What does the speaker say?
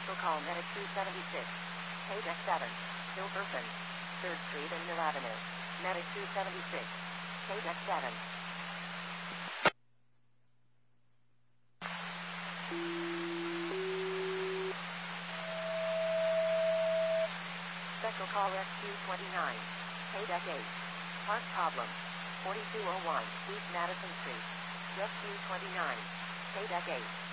Special call Medic 276. Paydeck 7. Hilverson. 3rd Street and Mill Avenue. Medic 276. Paydeck 7. Special call Rescue 29. Paydeck 8. Park problem. 4201 East Madison Street. Rescue 29. Paydeck 8.